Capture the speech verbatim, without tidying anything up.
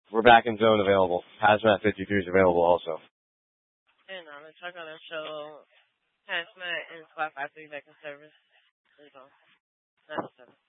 We're back in zone available. Hazmat fifty-three is available also. And I'm going to check on and show Hazmat and Squad five three back in service. There you go. That's seven.